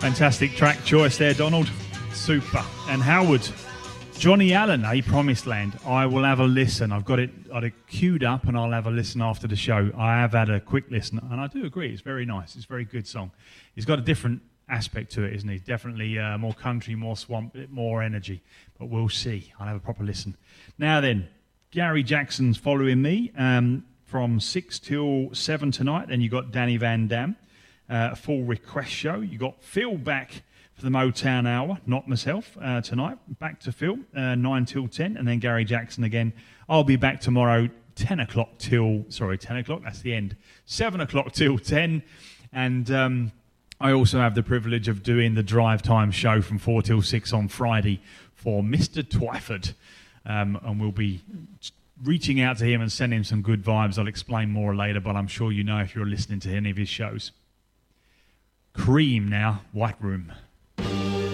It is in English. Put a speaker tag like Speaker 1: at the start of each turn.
Speaker 1: Fantastic track choice there, Donald. Super. And Howard, Johnny Allen, Promised Land. I will have a listen. I've got it queued up and I'll have a listen after the show. I have had a quick listen and I do agree. It's very nice. It's a very good song. He's got a different aspect to it, isn't he? Definitely more country, more swamp, more energy. But we'll see. I'll have a proper listen. Now then, Gary Jackson's following me from 6 till 7 tonight. Then you got Danny Van Dam. A full request show. You got Phil back for the Motown Hour, not myself, tonight. Back to Phil, 9 till 10, and then Gary Jackson again. I'll be back tomorrow, 10 o'clock, that's the end. 7 o'clock till 10, and I also have the privilege of doing the Drive Time show from 4 till 6 on Friday for Mr. Twyford, and we'll be reaching out to him and sending him some good vibes. I'll explain more later, but I'm sure you know if you're listening to any of his shows. Cream now, White Room.